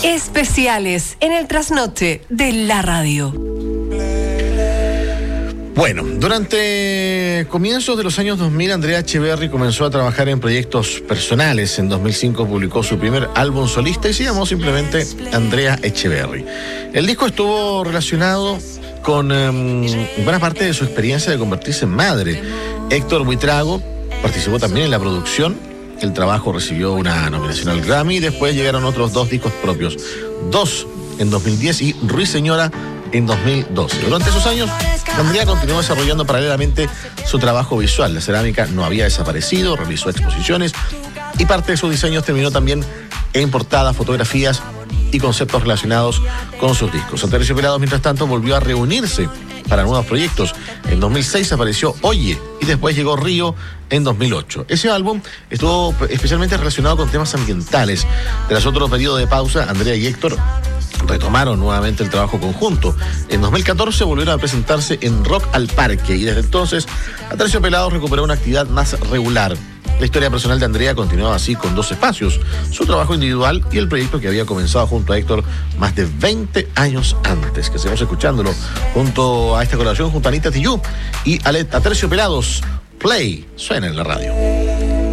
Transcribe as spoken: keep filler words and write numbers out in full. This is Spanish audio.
Especiales en el trasnoche de la radio. Bueno, durante comienzos de los años dos mil, Andrea Echeverri comenzó a trabajar en proyectos personales. En dos mil cinco publicó su primer álbum solista y se llamó simplemente Andrea Echeverri. El disco estuvo relacionado con um, buena parte de su experiencia de convertirse en madre. Héctor Buitrago participó también en la producción. El trabajo recibió una nominación al Grammy y después llegaron otros dos discos propios. Dos en dos mil diez y Ruiseñora en dos mil doce. Durante esos años, Andrea continuó desarrollando paralelamente su trabajo visual. La cerámica no había desaparecido, realizó exposiciones y parte de sus diseños terminó también en portadas, fotografías y conceptos relacionados con sus discos. Aterciopelados, mientras tanto, volvió a reunirse para nuevos proyectos. En dos mil seis apareció Oye y después llegó Río en dos mil ocho. Ese álbum estuvo especialmente relacionado con temas ambientales. Tras otro periodo de pausa, Andrea y Héctor retomaron nuevamente el trabajo conjunto. En dos mil catorce volvieron a presentarse en Rock al Parque y desde entonces Aterciopelados recuperó una actividad más regular. La historia personal de Andrea continuaba así con dos espacios, su trabajo individual y el proyecto que había comenzado junto a Héctor más de veinte años antes, que seguimos escuchándolo junto a esta colaboración junto a Anita Tijoux y Aterciopelados. Play suena en la radio.